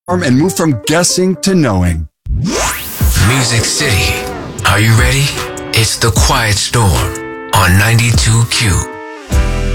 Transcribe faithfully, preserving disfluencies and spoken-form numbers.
and move from guessing to knowing. Music City. Are you ready? It's The Quiet Storm on ninety-two Q.